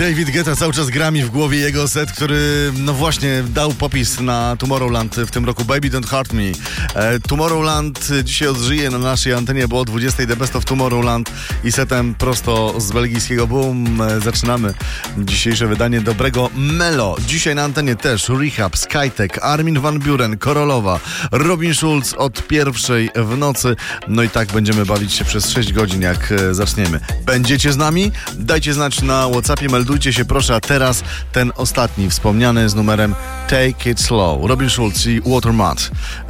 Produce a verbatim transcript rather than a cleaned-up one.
David Guetta cały czas gra mi w głowie jego set, który no właśnie dał popis na Tomorrowland w tym roku. Baby Don't Hurt Me. E, Tomorrowland dzisiaj odżyje na naszej antenie, bo o dwudziestej The Best of Tomorrowland i setem prosto z belgijskiego Boom. E, zaczynamy dzisiejsze wydanie dobrego Melo. Dzisiaj na antenie też Rehab, Skytech, Armin van Buuren, Korolowa, Robin Schulz od pierwszej w nocy. No i tak będziemy bawić się przez sześć godzin, jak e, zaczniemy. Będziecie z nami? Dajcie znać na WhatsAppie, meldujcie się proszę, a teraz ten ostatni wspomniany z numerem Take It Slow. Robin Schulz i Watermat